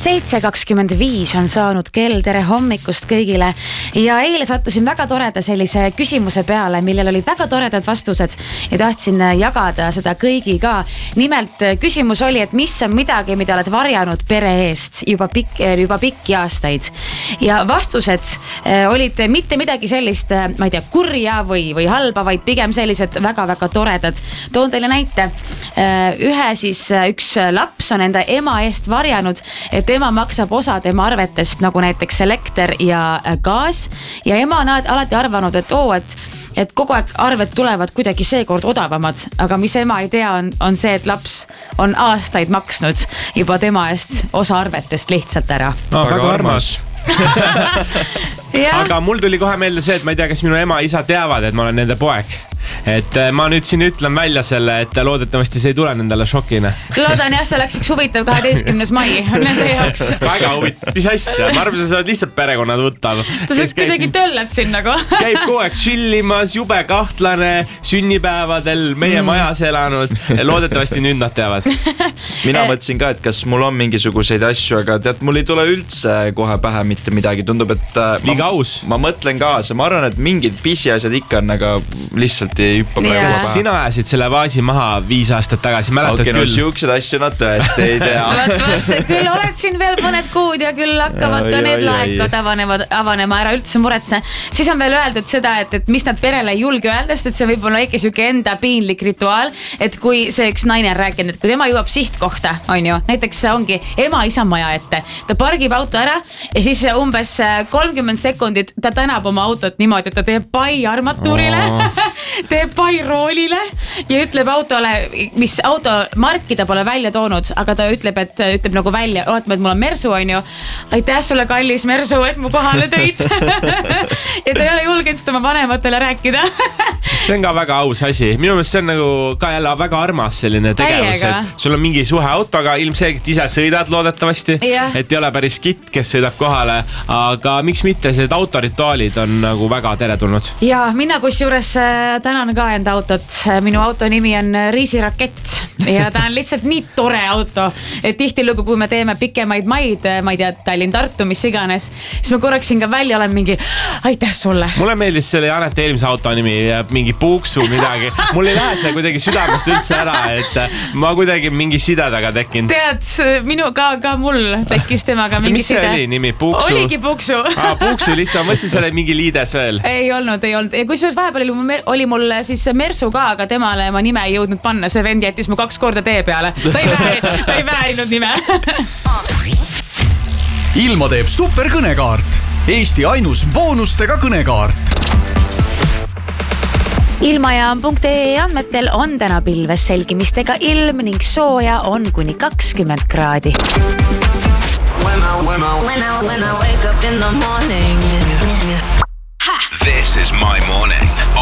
7:25 on saanud kell, tere hommikust kõigile. Ja eile sattusin väga toreda sellise küsimuse peale, millel olid väga toredad vastused ja tahtsin jagada seda kõigiga. Nimelt küsimus oli, et mis on midagi, mida oled varjanud pere eest juba pikki aastaid. Ja vastused olid mitte midagi sellist, ma ei tea, kurja või halba, vaid pigem sellised väga-väga toredad. Toon teile näite. Üks laps on enda ema eest varjanud, et ema maksab osa tema arvetest, nagu näiteks elekter ja gaas. Ja ema on alati arvanud, et kogu aeg arved tulevad kuidagi seekord odavamad. Aga mis ema ei tea, on see, et laps on aastaid maksnud juba tema eest osa arvetest lihtsalt ära. No, väga armas. Aga mul tuli kohe meelde see, et ma ei tea, kas minu ema ja isa teavad, et ma olen nende poeg. Et ma nüüd siin ütlen välja selle, et loodetavasti see ei tule nendele šokina. Loodan jah, see oleks üks huvitav 12. mai nende jaoks. Väga huvitav, mis asja? Ma arvan, sa oled lihtsalt perekonnad võttav. Ta saab kuidagi töllad siin nagu. Käib kogu aeg chillimas, jube kahtlane, sünnipäevadel, meie majas elanud. Loodetavasti nüüd nad teavad. Mina mõtlesin ka, et kas mul on mingisuguseid asju, aga tead, mul ei tule üldse kohe pähe mitte midagi. Tundub, et liiga aus. Ma mõtlen kaasa, ma arvan, et mingid pisiasjad ikka on, aga lihtsalt ei hüppa praegu pähe. Sina ajasid selle vaasi maha 5 aastat tagasi, mäletad küll? No siuksed asju nad tõesti ei tea. Küll oled siin veel mõned kuud ja küll hakkavad ka need laekad avanema, ära üldse muretse. Siis on veel öeldud seda, et mis nad perele ei julge öelda, sest et see võib olla väike süke enda piinlik rituaal, et kui see üks naine on rääkinud, et kui tema jõuab sihtkohta, on ju, näiteks ongi ema-isa maja ette, ta pargib auto ära ja siis umbes 30 sekundit ta tänab oma autot niimoodi, et ta teeb pai armatuurile, teeb pai roolile ja ütleb autole, mis auto marki ta pole välja toonud, aga ta ütleb nagu välja, oletame, et mul on Mersu, on ju, aitäh sulle kallis Mersu, et mu kohale tõid. Ja ta ei ole julgenud seda oma vanematele rääkida. See on ka väga aus asi. Minu meelest see on nagu ka jälle väga armas selline tegevus, et sul on mingi suhe autoga, ilmselgelt ise sõidad loodetavasti, et ei ole päris kitt, kes sõidab kohale, aga miks mitte, need autorituaalid on nagu väga teretulnud. Ja mina kusjuures tänan ka enda autot. Minu auto nimi on Riisirakett ja ta on lihtsalt nii tore auto, et tihtilugu, kui me teeme pikemaid maid, ma ei tea, Tallinn-Tartu, mis iganes, siis ma korraks siin ka välja olen mingi aitäh sulle. Mulle meeldis selle Janet eelmise auto nimi, mingi Puuksu midagi. Mul ei lähe see kuidagi südamest üldse ära, et ma kuidagi mingi sidedaga tekkinud. Tead, ka mul tekkis temaga mingi side. Mis see oli nimi? Puuksu? Oligi Puuksu. Puuksu lihtsalt, mõtlesin selle mingi liides veel. Ei olnud. Ja kusjuures vahepeal oli mul siis Mersu ka, aga temale ma nime ei jõudnud panna. See vend jättis mu 2 korda tee peale. Ta ei väärinud nime. Ilma teeb super kõnekaart. Eesti ainus boonustega kõnekaart. Ilmajaam.ee andmetel on täna pilves selgimistega ilm ning sooja on kuni 20 kraadi. When I wake up in the morning. This is my morning